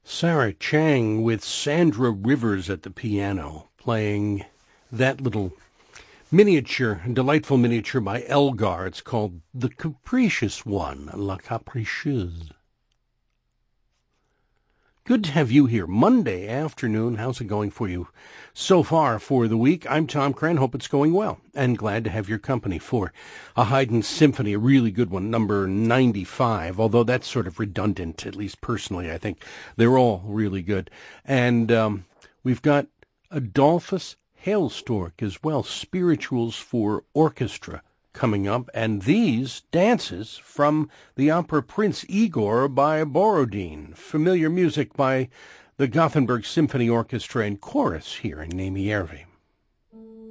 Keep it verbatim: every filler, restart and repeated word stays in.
Sarah Chang with Sandra Rivers at the piano, playing that little miniature, delightful miniature by Elgar. It's called The Capricious One, La Capricieuse. Good to have you here. Monday afternoon. How's it going for you so far for the week? I'm Tom Cran. Hope it's going well. And glad to have your company for a Haydn Symphony, a really good one, number ninety-five. Although that's sort of redundant, at least personally, I think. They're all really good. And um, we've got Adolphus Hailstork as well, Spirituals for Orchestra, coming up, and these dances from the opera Prince Igor by Borodin, familiar music by the Gothenburg Symphony Orchestra and Chorus here in Namijervi.